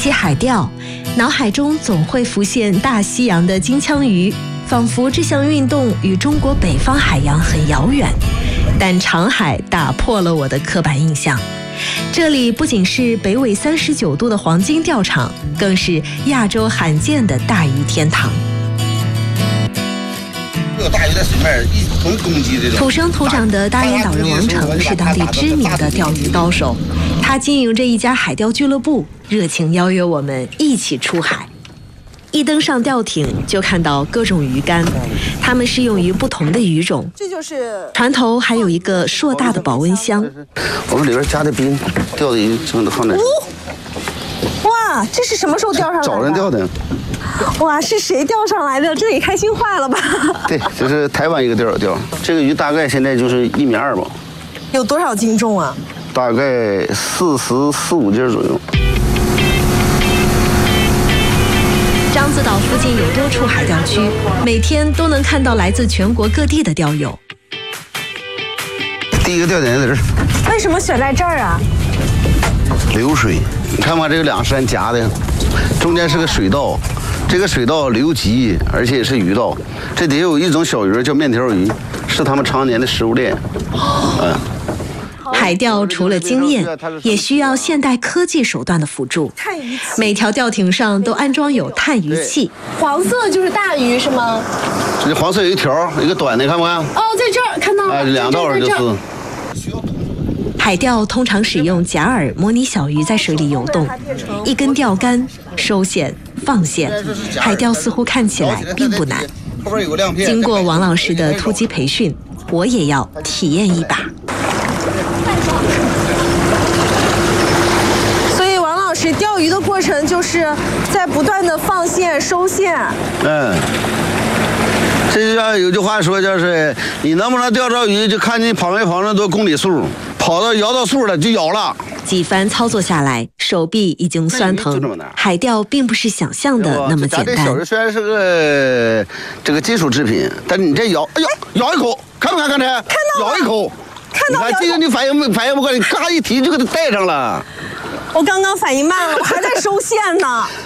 起海钓，脑海中总会浮现大西洋的金枪鱼，仿佛这项运动与中国北方海洋很遥远。但长海打破了我的刻板印象，这里不仅是北纬39度的黄金钓场，更是亚洲罕见的大鱼天堂。 大鱼在水面一同攻击这种。 土生土长的大雁岛人王成是当地知名的钓鱼高手，他经营着一家海钓俱乐部，热情邀约我们一起出海。一登上钓艇，就看到各种鱼竿，它们适用于不同的鱼种。 这就是船头还有一个硕大的保温箱， 我们里边加的冰，钓的鱼正放在。 哇，这是什么时候钓上来的？ 找人钓的。 哇，是谁钓上来的？这也开心坏了吧？ 对，这是台湾一个钓友钓，这个鱼大概现在就是1.2米吧。 有多少斤重啊？ 大概44、45斤左右。 獐子岛附近有多处海钓区，每天都能看到来自全国各地的钓友。 第一个钓点在这儿。 为什么选在这儿啊？ 流水，你看吧，这个两山夹的，中间是个水道，这个水道流急，而且也是鱼道。这底下有一种小鱼叫面条鱼，是他们常年的食物链。 海钓除了经验，也需要现代科技手段的辅助。每条钓艇上都安装有探鱼器。 黄色就是大鱼是吗？ 这黄色有一条，一个短的，看不看？ 哦，在这儿看到了。 哎，两道就是。 海钓通常使用假饵模拟小鱼在水里游动，一根钓竿收线放线，海钓似乎看起来并不难。经过王老师的突击培训，我也要体验一把。 所以王老师钓鱼的过程就是在不断的放线收线。 这就像有句话说，就是你能不能钓着鱼，就看你跑没跑那么多公里数，跑到摇到数了就咬了。 几番操作下来，手臂已经酸疼。海钓并不是想象的那么简单。 这小鱼虽然是个这个金属制品，但你这咬，哎呦，咬一口，看不看？看这， 看到咬一口， 看到。 你看这个你反应不过来，你嘎一提就给它带上了。 我刚刚反应慢了，我还在收线呢。